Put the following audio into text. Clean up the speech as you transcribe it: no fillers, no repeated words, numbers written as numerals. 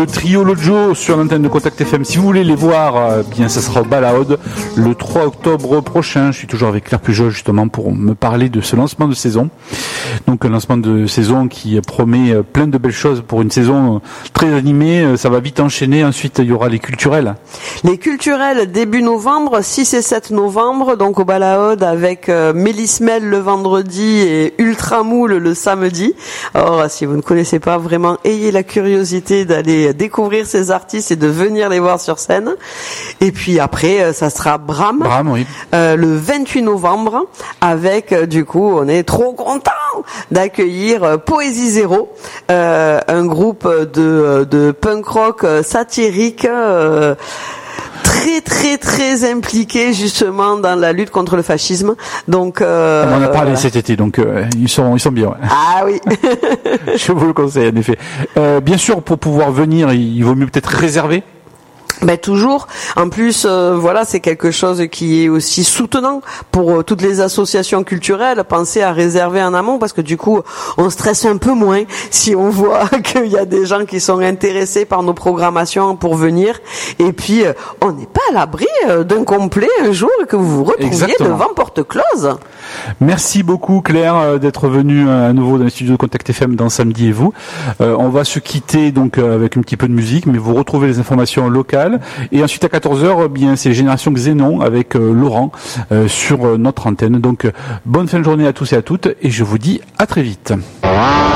Le trio Lojo sur l'antenne de Contact FM. Si vous voulez les voir, bien ça sera au Balaode le 3 octobre prochain. Je suis toujours avec Claire Pujol justement pour me parler de ce lancement de saison. Donc un lancement de saison qui promet plein de belles choses pour une saison très animée. Ça va vite enchaîner. Ensuite il y aura les culturels. Les culturels début novembre, 6 et 7 novembre, donc au Balaode avec Mélismel le vendredi et Ultramoule le samedi. Alors si vous ne connaissez pas vraiment, ayez la curiosité d'aller découvrir ces artistes et de venir les voir sur scène. Et puis après, ça sera Bram, oui. Le 28 novembre, avec du coup, on est trop content d'accueillir Poésie Zéro, un groupe de punk rock satirique. Très très très impliqué justement dans la lutte contre le fascisme. Donc on en a parlé cet été, donc ils sont bien. Ouais. Ah oui. Je vous le conseille en effet. Bien sûr, pour pouvoir venir, il vaut mieux peut-être réserver. Ben toujours. En plus, voilà, c'est quelque chose qui est aussi soutenant pour toutes les associations culturelles. Pensez à réserver en amont parce que du coup, on stresse un peu moins si on voit qu'il y a des gens qui sont intéressés par nos programmations pour venir. Et puis, on n'est pas à l'abri d'un complet un jour et que vous vous retrouviez devant porte close. Merci beaucoup Claire d'être venue à nouveau dans les studios de Contact FM dans Samedi et vous. On va se quitter donc avec un petit peu de musique, mais vous retrouvez les informations locales. Et ensuite à 14h, bien c'est Génération Xénon avec Laurent sur notre antenne. Donc bonne fin de journée à tous et à toutes et je vous dis à très vite.